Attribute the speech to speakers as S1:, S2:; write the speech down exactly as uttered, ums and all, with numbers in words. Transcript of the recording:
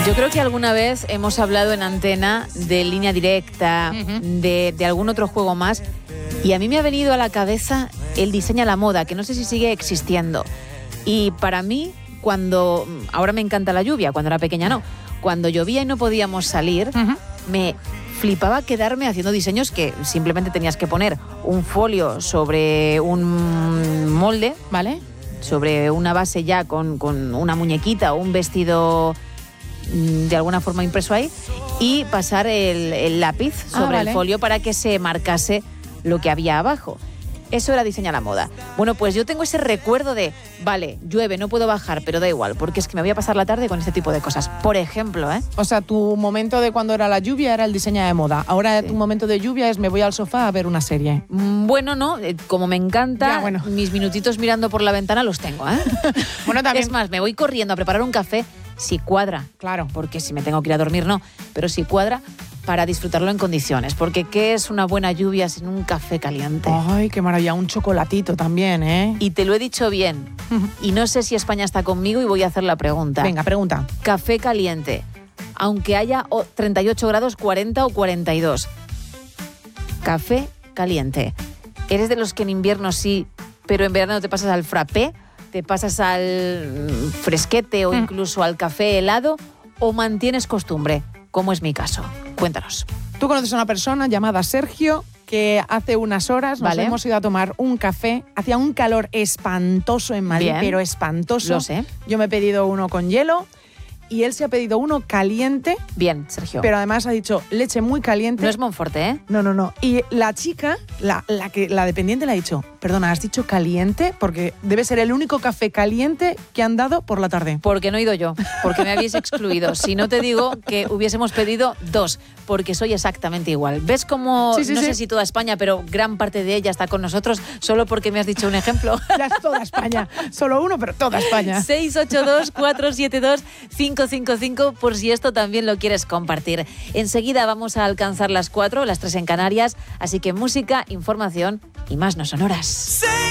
S1: Yo creo que alguna vez hemos hablado en antena de Línea Directa, uh-huh. de, de algún otro juego más, y a mí me ha venido a la cabeza el Diseña la Moda, que no sé si sigue existiendo. Y para mí, cuando... Ahora me encanta la lluvia, cuando era pequeña no. Cuando llovía y no podíamos salir, uh-huh. me flipaba quedarme haciendo diseños que simplemente tenías que poner un folio sobre un molde, ¿vale? Sobre una base ya con, con una muñequita o un vestido de alguna forma impreso ahí, y pasar el, el lápiz sobre ah, vale. el folio para que se marcase lo que había abajo. Eso era Diseña la Moda. Bueno, pues yo tengo ese recuerdo de, vale, llueve, no puedo bajar, pero da igual, porque es que me voy a pasar la tarde con este tipo de cosas. Por ejemplo, ¿eh?
S2: O sea, tu momento de cuando era la lluvia era el Diseña de Moda. Ahora sí. Tu momento de lluvia es me voy al sofá a ver una serie.
S1: Bueno, no, como me encanta, ya, bueno. mis minutitos mirando por la ventana los tengo, ¿eh? Bueno, también... Es más, me voy corriendo a preparar un café, si cuadra. Claro. Porque si me tengo que ir a dormir, no. Pero si cuadra, para disfrutarlo en condiciones. Porque ¿qué es una buena lluvia sin un café caliente?
S2: Ay, qué maravilla, un chocolatito también, ¿eh?
S1: Y te lo he dicho bien. Y no sé si España está conmigo y voy a hacer la pregunta.
S2: Venga, pregunta.
S1: Café caliente, aunque haya treinta y ocho grados, cuarenta o cuarenta y dos. Café caliente. ¿Eres de los que en invierno sí, pero en verano te pasas al frappé? ¿Te pasas al fresquete o mm. incluso al café helado? ¿O mantienes costumbre, como es mi caso? Cuéntanos.
S2: Tú conoces a una persona llamada Sergio que hace unas horas nos
S1: vale.
S2: hemos ido a tomar un café. Hacía un calor espantoso en Madrid,
S1: Bien.
S2: pero espantoso.
S1: Lo sé.
S2: Yo me he pedido uno con hielo y él se ha pedido uno caliente.
S1: Bien, Sergio.
S2: Pero además ha dicho leche muy caliente.
S1: No es Monforte, ¿eh?
S2: No, no, no. Y la chica, la, la, que, la dependiente le ha dicho, perdona, ¿has dicho caliente? Porque debe ser el único café caliente que han dado por la tarde.
S1: Porque no he ido yo, porque me habéis excluido. Si no te digo que hubiésemos pedido dos, porque soy exactamente igual. ¿Ves cómo, sí, sí, no sí. sé si toda España, pero gran parte de ella está con nosotros, solo porque me has dicho un ejemplo?
S2: Ya es toda España. Solo uno, pero toda España.
S1: seis ocho dos, cuatro siete dos, cinco cinco cinco, por si esto también lo quieres compartir. Enseguida vamos a alcanzar las cuatro, las tres en Canarias, así que música, información y más no sonoras.